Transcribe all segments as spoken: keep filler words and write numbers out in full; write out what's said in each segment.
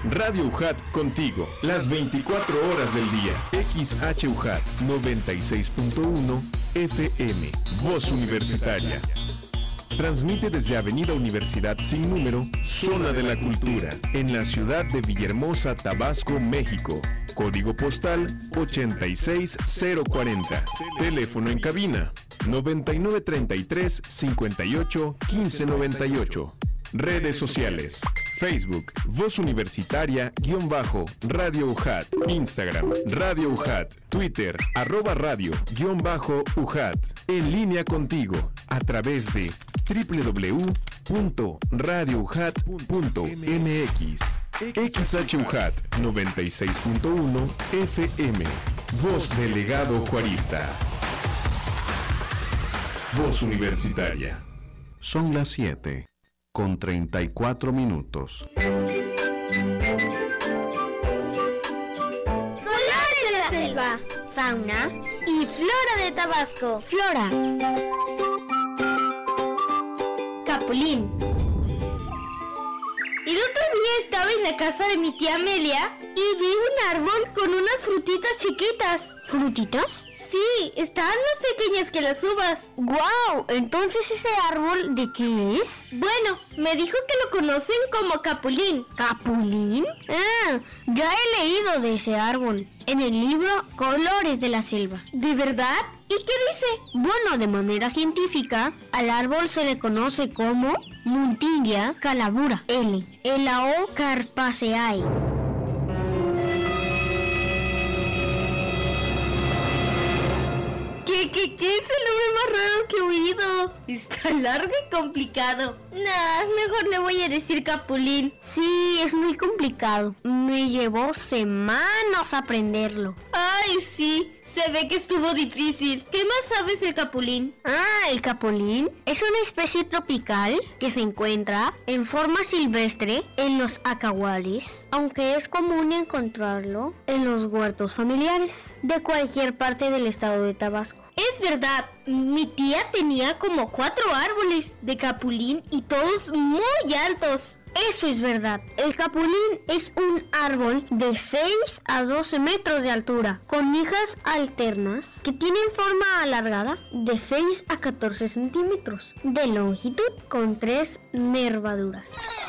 Radio U J A T contigo, las veinticuatro horas del día. X H U J A T noventa y seis punto uno F M, Voz Universitaria. Transmite desde Avenida Universidad sin número, Zona de la Cultura, en la ciudad de Villahermosa, Tabasco, México. Código postal ochenta y seis cero cuarenta. Teléfono en cabina noventa y nueve treinta y tres cincuenta y ocho quince noventa y ocho. Redes sociales: Facebook, Voz Universitaria, guión bajo, Radio U J A T, Instagram, Radio U J A T, Twitter, arroba radio, guión bajo, U J A T. En línea contigo, a través de doble u doble u doble u punto radio u j a t punto m x. X H U J A T noventa y seis punto uno F M, Voz Delegado Juarista. Voz Universitaria. Son las siete con treinta y cuatro minutos. Colores de la selva, fauna y flora de Tabasco. Flora. Capulín. El otro día estaba en la casa de mi tía Amelia y vi un árbol con unas frutitas chiquitas. ¿Frutitas? Sí, estaban más pequeñas que las uvas. ¡Guau! Entonces, ¿ese árbol de qué es? Bueno, me dijo que lo conocen como capulín. ¿Capulín? Ah, ya he leído de ese árbol en el libro Colores de la Selva. ¿De verdad? ¿Y qué dice? Bueno, de manera científica, al árbol se le conoce como Muntingia calabura L, Elao carpaceae. ¿Qué, qué, qué es el nombre más raro que he oído? Está largo y complicado. Nah, mejor le voy a decir capulín. Sí, es muy complicado. Me llevó semanas aprenderlo. Ay, sí. Se ve que estuvo difícil. ¿Qué más sabes del capulín? Ah, el capulín es una especie tropical que se encuentra en forma silvestre en los acahuaris, aunque es común encontrarlo en los huertos familiares de cualquier parte del estado de Tabasco. Es verdad, mi tía tenía como cuatro árboles de capulín y todos muy altos. Eso es verdad. El capulín es un árbol de seis a doce metros de altura, con hijas alternas que tienen forma alargada de seis a catorce centímetros de longitud, con tres nervaduras.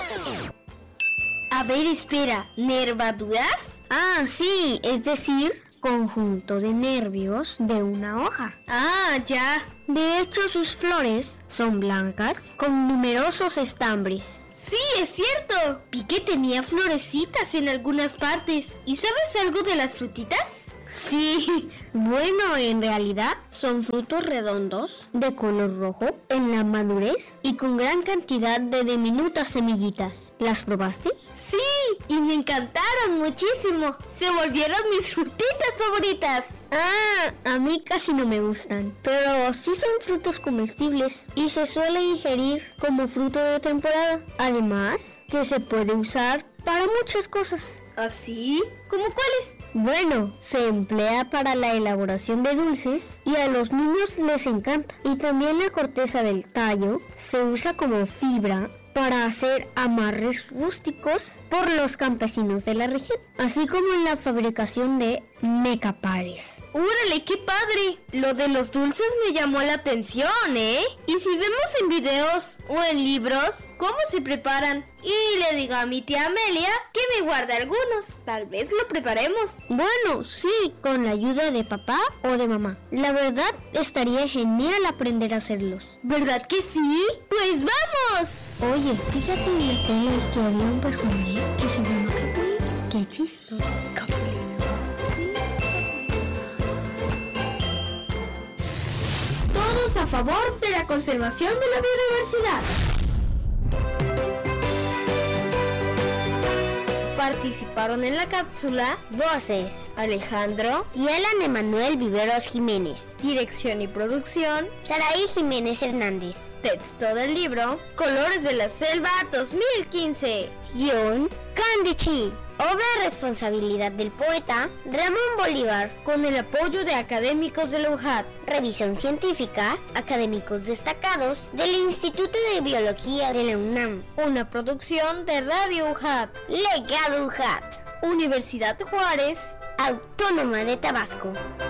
A ver, espera, ¿nervaduras? Ah, sí, es decir, conjunto de nervios de una hoja. Ah, ya. De hecho, sus flores son blancas con numerosos estambres. Sí, es cierto. Vi que tenía florecitas en algunas partes. ¿Y sabes algo de las frutitas? Sí, bueno, en realidad son frutos redondos de color rojo en la madurez y con gran cantidad de diminutas semillitas. ¿Las probaste? Sí, y me encantaron muchísimo. Se volvieron mis frutitas favoritas. Ah, a mí casi no me gustan, pero sí son frutos comestibles y se suele ingerir como fruto de temporada. Además, que se puede usar para muchas cosas. ¿Ah, sí? ¿Cómo cuáles? Bueno, se emplea para la elaboración de dulces y a los niños les encanta. Y también la corteza del tallo se usa como fibra para hacer amarres rústicos por los campesinos de la región, así como en la fabricación de mecapares. ¡Órale, qué padre! Lo de los dulces me llamó la atención, ¿eh? Y si vemos en videos o en libros cómo se preparan, y le digo a mi tía Amelia que me guarde algunos, tal vez lo preparemos. Bueno, sí, con la ayuda de papá o de mamá. La verdad, estaría genial aprender a hacerlos. ¿Verdad que sí? ¡Pues vamos! Oye, fíjate en la tele que había un personaje que se llama Capulín. ¡Qué chistoso! Capulino. ¿Sí? Todos a favor de la conservación de la biodiversidad. Participaron en la cápsula voces Alejandro y Alan Emanuel Viveros Jiménez. Dirección y producción Saraí Jiménez Hernández. Texto del libro Colores de la Selva dos mil quince. Guión Candy Chi. Obra de responsabilidad del poeta Ramón Bolívar, con el apoyo de académicos de la U J A T. Revisión científica, académicos destacados del Instituto de Biología de la UNAM. Una producción de Radio U J A T. Legado U J A T. Universidad Juárez, Autónoma de Tabasco.